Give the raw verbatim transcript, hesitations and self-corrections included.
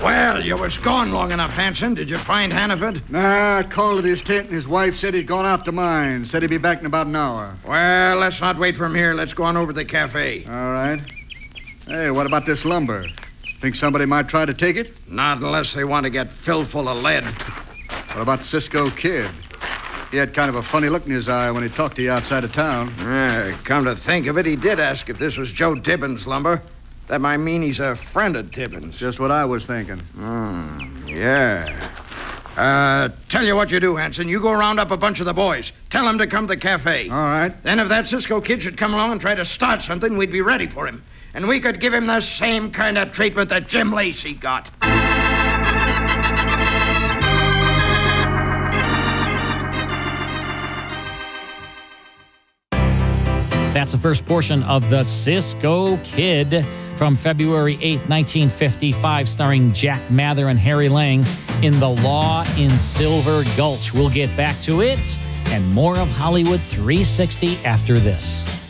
Well, you was gone long enough, Hanson. Did you find Hannaford? Nah, I called at his tent, and his wife said he'd gone off to mine. Said he'd be back in about an hour. Well, let's not wait for him here. Let's go on over to the cafe. All right. Hey, what about this lumber? Think somebody might try to take it? Not unless they want to get filled full of lead. What about Cisco Kid? He had kind of a funny look in his eye when he talked to you outside of town. Uh, come to think of it, he did ask if this was Joe Tibbins' lumber. That might mean he's a friend of Tibbins. Just what I was thinking. Hmm, yeah. Uh, tell you what you do, Hanson. You go round up a bunch of the boys. Tell them to come to the cafe. All right. Then if that Cisco Kid should come along and try to start something, we'd be ready for him. And we could give him the same kind of treatment that Jim Lacey got. That's the first portion of The Cisco Kid from February eighth, nineteen fifty-five, starring Jack Mather and Harry Lang in The Law in Silver Gulch. We'll get back to it and more of Hollywood three sixty after this.